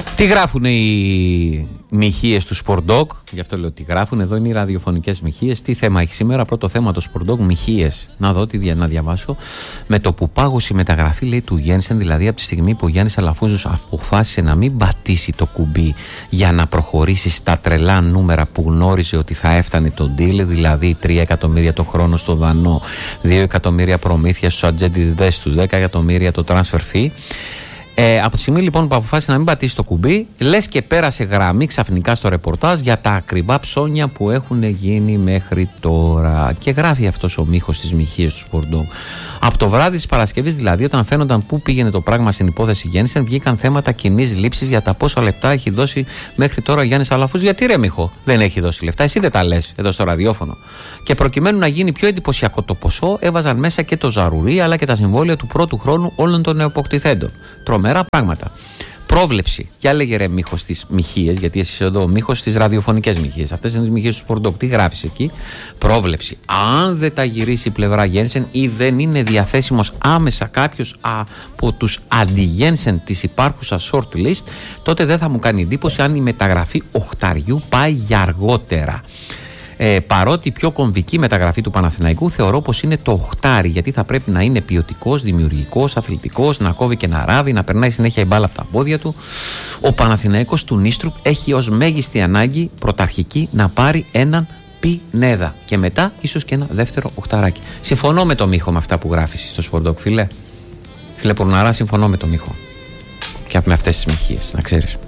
Τι γράφουν οι μοιχείες του Σπορντόκ, γι' αυτό λέω τι γράφουν. Εδώ είναι οι ραδιοφωνικές μοιχείες. Τι θέμα έχει σήμερα? Πρώτο θέμα το Σπορντόκ, μοιχείες. Να δω, να διαβάσω. Με το που πάγωσε η μεταγραφή, λέει, του Γένσεν, δηλαδή από τη στιγμή που ο Γιάννης Αλαφούζος αποφάσισε να μην πατήσει το κουμπί για να προχωρήσει στα τρελά νούμερα που γνώριζε ότι θα έφτανε το deal, δηλαδή 3 εκατομμύρια το χρόνο στο Δανό, 2 εκατομμύρια προμήθεια στους ατζέντιδες τους, 10 εκατομμύρια το transfer fee. Από τη στιγμή λοιπόν που αποφάσισε να μην πατήσει το κουμπί, λες και πέρασε γραμμή ξαφνικά στο ρεπορτάζ για τα ακριβά ψώνια που έχουν γίνει μέχρι τώρα. Και γράφει αυτός ο μύχος της μοιχείας του Σπορντόκ. Από το βράδυ της Παρασκευής, δηλαδή, όταν φαίνονταν πού πήγαινε το πράγμα στην υπόθεση Γένσεν, βγήκαν θέματα κοινής λήψης για τα πόσα λεπτά έχει δώσει μέχρι τώρα ο Γιάννης Αλαφούς. Γιατί ρε Μίχο, δεν έχει δώσει λεφτά, εσύ δεν τα λες εδώ στο ραδιόφωνο. Και προκειμένου να γίνει πιο εντυπωσιακό το ποσό, έβαζαν μέσα και το ζαρουρί αλλά και τα συμβόλαια του πρώτου χρόνου όλων των νεοποκτηθέντων. Τρομερά πράγματα. Πρόβλεψη. Για λέγε ρε μύχος στις μοιχείες, γιατί εσύ εδώ ο μύχος στις ραδιοφωνικές μοιχείες. Αυτές είναι τις μοιχείες του Σπορντόκ. Τι γράφεις εκεί? Πρόβλεψη. Αν δεν τα γυρίσει η πλευρά Γένσεν ή δεν είναι διαθέσιμος άμεσα κάποιος από τους αντι-Γένσεν της υπάρχουσας short list, τότε δεν θα μου κάνει εντύπωση αν η μεταγραφή οχταριού πάει για αργότερα. Παρότι η πιο κομβική μεταγραφή του Παναθηναϊκού θεωρώ πως είναι το οχτάρι, γιατί θα πρέπει να είναι ποιοτικός, δημιουργικός, αθλητικός, να κόβει και να ράβει, να περνάει συνέχεια η μπάλα από τα πόδια του. Ο Παναθηναϊκός του Νίστρουκ έχει ως μέγιστη ανάγκη πρωταρχική να πάρει έναν Πινέδα και μετά ίσως και ένα δεύτερο οχταράκι. Συμφωνώ με το Μίχο με αυτά που γράφεις στο Σπορντόκ, φίλε Πορναρά, συμφωνώ με το Μίχο και με αυτές τις μοιχείες, να ξέρεις.